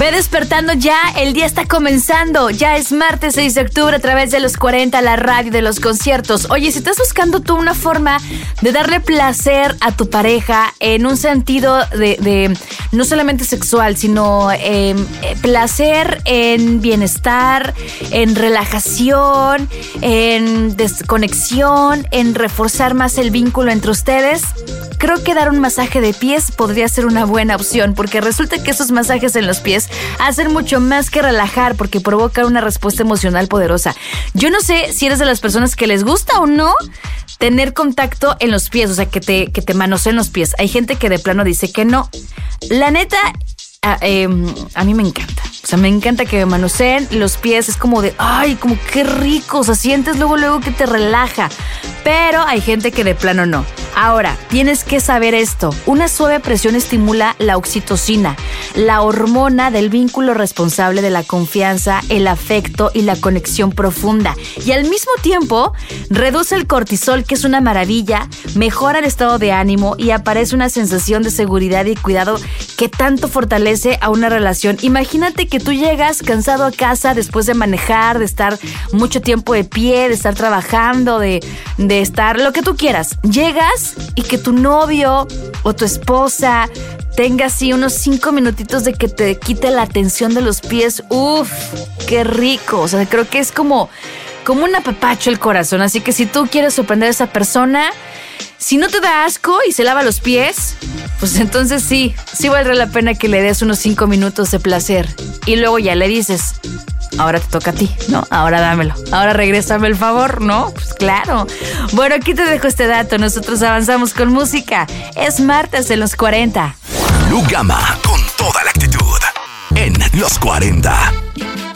Ve despertando ya, el día está comenzando. Ya es martes 6 de octubre a través de los 40, la radio de los conciertos. Oye, si estás buscando tú una forma de darle placer a tu pareja en un sentido de no solamente sexual, sino placer en bienestar, en relajación, en desconexión, en reforzar más el vínculo entre ustedes, creo que dar un masaje de pies podría ser una buena opción, porque resulta que esos masajes en los pies hacen mucho más que relajar, porque provocan una respuesta emocional poderosa. Yo no sé si eres de las personas que les gusta o no tener contacto en los pies, o sea, que te manoseen los pies. Hay gente que de plano dice que no. La neta, a mí me encanta. O sea, me encanta que me manoseen los pies. Es como de, ay, como qué rico. O sea, sientes luego que te relaja. Pero hay gente que de plano no. Ahora, tienes que saber esto. Una suave presión estimula la oxitocina, la hormona del vínculo responsable de la confianza, el afecto y la conexión profunda. Y al mismo tiempo, reduce el cortisol, que es una maravilla, mejora el estado de ánimo y aparece una sensación de seguridad y cuidado que tanto fortalece a una relación. Imagínate que tú llegas cansado a casa después de manejar, de estar mucho tiempo de pie, de estar trabajando, de estar lo que tú quieras. Llegas y que tu novio o tu esposa tenga así unos 5 minutitos de que te quite la tensión de los pies. ¡Uf! ¡Qué rico! O sea, creo que es como un apapacho el corazón. Así que si tú quieres sorprender a esa persona, si no te da asco y se lava los pies, pues entonces sí valdrá la pena que le des unos 5 minutos de placer. Y luego ya le dices, ahora te toca a ti, ¿no? Ahora dámelo. Ahora regrésame el favor, ¿no? Pues claro. Bueno, aquí te dejo este dato. Nosotros avanzamos con música. Es martes en los 40. Lu Gama, con toda la actitud. En los 40.